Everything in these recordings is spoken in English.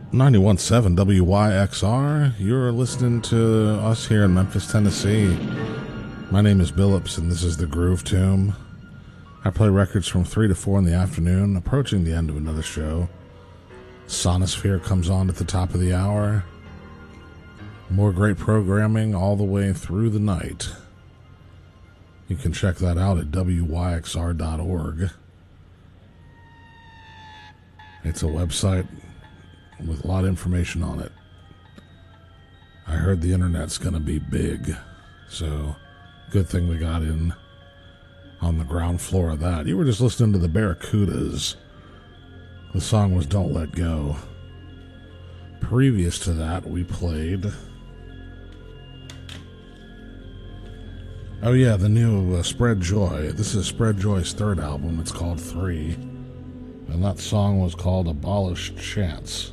91.7 WYXR. You're listening to us here in Memphis, Tennessee. My name is Billups, and this is the Groove Tomb. I play records from 3 to 4 in the afternoon, approaching the end of another show. Sonosphere comes on at the top of the hour. More great programming all the way through the night. You can check that out at wyxr.org. It's a website with a lot of information on it. I heard the internet's going to be big, so good thing we got in on the ground floor of that. You were just listening to the Barracudas. The song was Don't Let Go. Previous to that, we played... Oh yeah, the new Spread Joy. This is Spread Joy's third album. It's called 3. And that song was called Abolish Chance.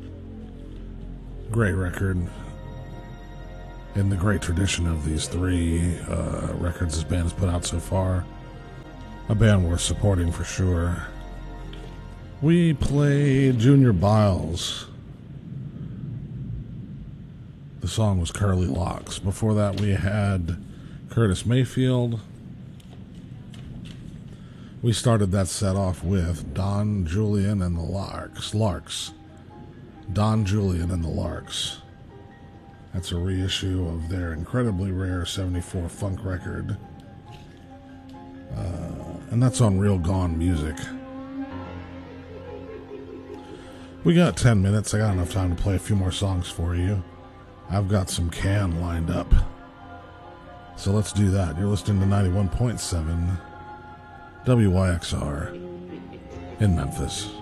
Great record. In the great tradition of these 3 records this band has put out so far. A band worth supporting for sure. We played Junior Biles. The song was Curly Locks. Before that we had Curtis Mayfield. We started that set off with Don Julian and the Larks. Don Julian and the Larks. That's a reissue of their incredibly rare 74 funk record. And that's on Real Gone Music. We got 10 minutes. I got enough time to play a few more songs for you. I've got some Can lined up. So let's do that. You're listening to 91.7 WYXR in Memphis.